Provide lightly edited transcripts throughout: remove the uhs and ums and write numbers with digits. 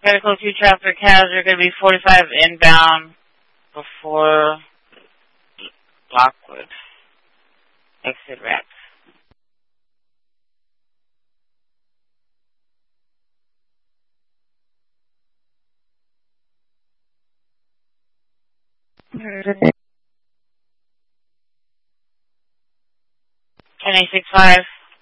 Medical 2 traffic hazard going to be 45 inbound before Lockwood. Exit ramp. Heard 10-865.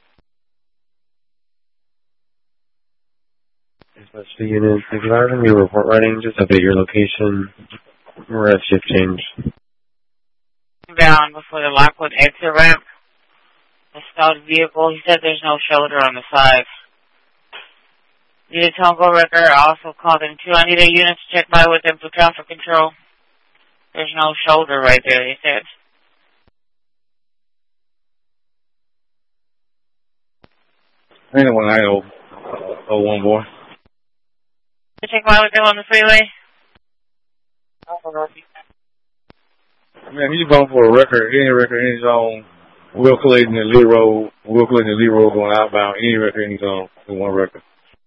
Dispatch to unit 611, your report writing, just update your location. We're at shift change. Inbound before the Lockwood exit ramp. The stalled vehicle. He said there's no shoulder on the side. Needed Tongo Wrecker. Also called in 2. I need a unit to check by with them for traffic control. There's no shoulder right there, he said. Anyone, I owe one boy. To check by with them on the freeway? Man, he's going for a record, any zone. We'll collect in the lead road. Going outbound. Any record, any zone. One record.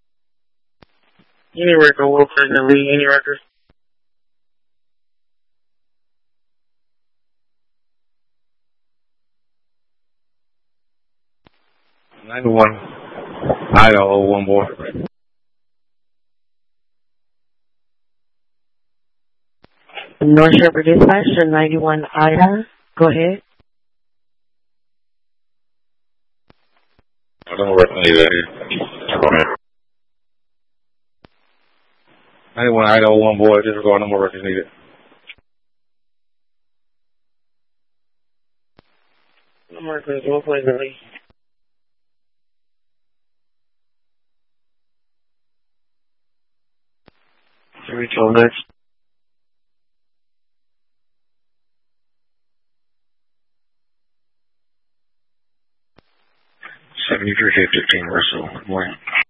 Any record, we'll collect in the lead, any record. I owe one boy. North Shepherd Dispatch to 91 Ida. Go ahead. I don't recognize that. Go ahead. 91 Ida, one boy. Disregard, no more records needed. No more records, we'll collect in the lead. Should we tell next? 73-15 Russell. Good morning.